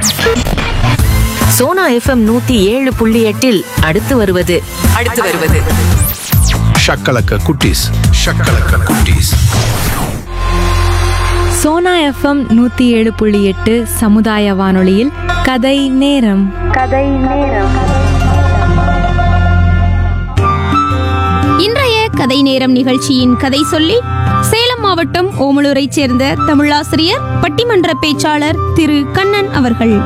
Sona FM 107.8 அடுத்து வருவது ஷக்கலக்க குட்டீஸ். சோனா எஃப்எம் 107.8 சமுதாய வானொலியில் கதை நேரம். இன்றைய கதை நேரம் நிகழ்ச்சியின் கதை சொல்லி சேலம் மாவட்டம் ஓமலூரைச் சேர்ந்த தமிழாசிரியர் பட்டிமன்ற பேச்சாளர் திரு கண்ணன் அவர்கள்.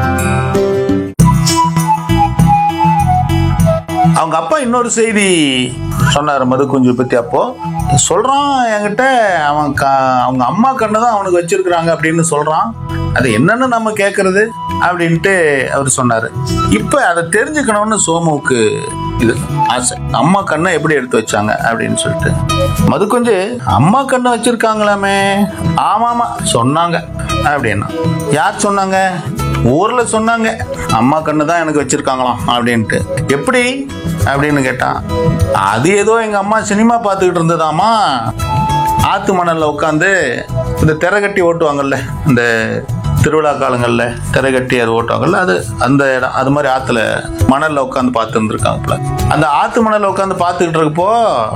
அவங்க அப்பா இன்னொரு செய்தி சொன்னார் மதுக்குஞ்சு பற்றி. அப்போ சொல்கிறான் என்கிட்ட, அவங்க அம்மா கண்ணு தான் அவனுக்கு வச்சிருக்கிறாங்க அப்படின்னு சொல்கிறான். அது என்னன்னு நம்ம கேட்கறது அப்படின்ட்டு அவர் சொன்னார். இப்போ அதை தெரிஞ்சுக்கணும்னு சோமுவுக்கு இது ஆசை. அம்மா கண்ணை எப்படி எடுத்து வச்சாங்க அப்படின்னு சொல்லிட்டு. மதுக்குஞ்சு அம்மா கண்ணை வச்சிருக்காங்களாமே. ஆமாமா சொன்னாங்க அப்படின்னா. யார் சொன்னாங்க? ஊரில் சொன்னாங்க அம்மா கண்ணு தான் எனக்கு வச்சிருக்காங்களாம் அப்படின்ட்டு. எப்படி அப்படின்னு கேட்டான். அது ஏதோ எங்கள் அம்மா சினிமா பார்த்துக்கிட்டு இருந்ததாமா. ஆற்று மணலில் உட்காந்து இந்த திரை கட்டி ஓட்டுவாங்கல்ல, இந்த திருவிழா காலங்களில் திரை கட்டி அது ஓட்டுவாங்கல்ல, அது அந்த இடம். அது மாதிரி ஆற்றுல மணலில் உட்காந்து பார்த்து இருந்துருக்காங்கல்ல. அந்த ஆற்று மணலில் உட்காந்து பார்த்துக்கிட்டு இருக்கப்போ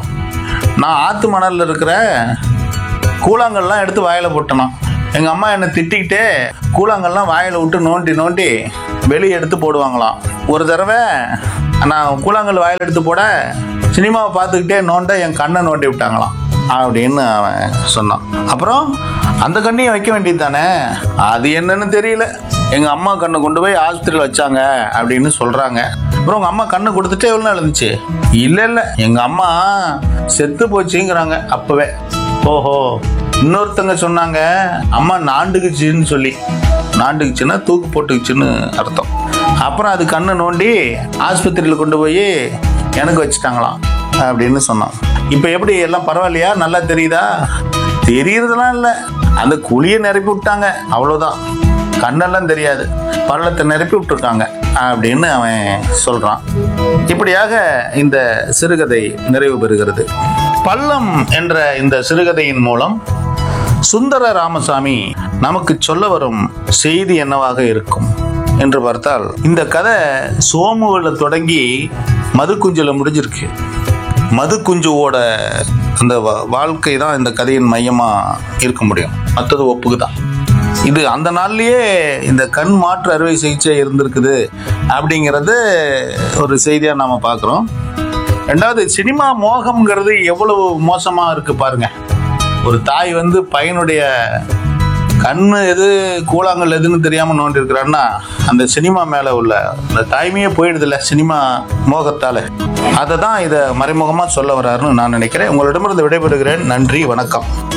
நான் ஆற்று மணலில் இருக்கிற கூழாங்கல்லாம் எடுத்து வாயில் போட்டேனா. எங்கள் அம்மா என்னை திட்டிக்கிட்டே கூழாங்கல்லாம் வாயில் விட்டு நோண்டி நோண்டி வெளியே எடுத்து போடுவாங்களாம். ஒரு தடவை நான் கூழாங்கல் வாயில் எடுத்து போட சினிமாவை பார்த்துக்கிட்டே நோண்ட என் கண்ணை நோண்டி விட்டாங்களாம் அப்படின்னு அவன் சொன்னான். அப்புறம் அந்த கண்ணையும் வைக்க வேண்டியது தானே. அது என்னன்னு தெரியல, எங்கள் அம்மா கண்ணை கொண்டு போய் ஆஸ்பத்திரியில் வச்சாங்க அப்படின்னு சொல்கிறாங்க. அப்புறம் உங்கள் அம்மா கண்ணை கொடுத்துட்டே எவ்வளோ நாள் இருந்துச்சு? இல்லை எங்கள் அம்மா செத்து போச்சுங்கிறாங்க அப்போவே. ஓஹோ. இன்னொருத்தங்க சொன்னாங்க அம்மா நாண்டுக்குச்சின்னு சொல்லி. நாண்டுக்குச்சுன்னா தூக்கு போட்டுக்குச்சுன்னு அர்த்தம். அப்புறம் அது கண்ணை நோண்டி ஆஸ்பத்திரியில் கொண்டு போய் எனக்கு வச்சுட்டாங்களாம் அப்படின்னு சொன்னான். இப்போ எப்படி எல்லாம் பரவாயில்லையா? நல்லா தெரியுதா? தெரியறதுலாம் இல்லை, அந்த குழியை நிரப்பி விட்டாங்க அவ்வளோதான். கண்ணெல்லாம் தெரியாது, பள்ளத்தை நிரப்பி விட்டுருக்காங்க அப்படின்னு அவன் சொல்கிறான். இப்படியாக இந்த சிறுகதை நிறைவு பெறுகிறது. பள்ளம் என்ற இந்த சிறுகதையின் மூலம் சுந்தர ராமசாமி நமக்கு சொல்ல வரும் செய்தி என்னவாக இருக்கும் என்று பார்த்தால், இந்த கதை சோமுவில் தொடங்கி மதுக்குஞ்சில் முடிஞ்சிருக்கு. மதுக்குஞ்சுவோட அந்த வாழ்க்கை தான் இந்த கதையின் மையமாக இருக்க முடியும். மற்றது ஒப்புக்கு தான். இது அந்த நாள்லயே இந்த கண் மாற்று அறுவை சிகிச்சை இருந்திருக்குது அப்படிங்கிறது ஒரு செய்தியாக நாம் பார்க்குறோம். ரெண்டாவது, சினிமா மோகம்ங்கிறது எவ்வளவு மோசமாக இருக்கு பாருங்க. ஒரு தாய் வந்து பையனுடைய கண்ணு எது கூழாங்கல் எதுன்னு தெரியாமல் நோண்டி இருக்கிறான்னா அந்த சினிமா மேலே உள்ள அந்த தாய்மையே போயிடுதில்ல சினிமா மோகத்தால். அதை தான் இதை மறைமுகமாக சொல்ல வர்றாருன்னு நான் நினைக்கிறேன். உங்களிடமிருந்து விடைபெறுகிறேன். நன்றி, வணக்கம்.